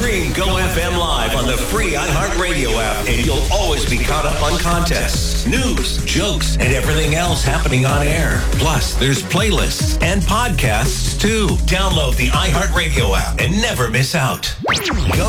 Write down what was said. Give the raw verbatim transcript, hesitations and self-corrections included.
Stream Go F M live on the free iHeartRadio app, and you'll always be caught up on contests, news, jokes, and everything else happening on air. Plus, there's playlists and podcasts, too. Download the iHeartRadio app and never miss out. Go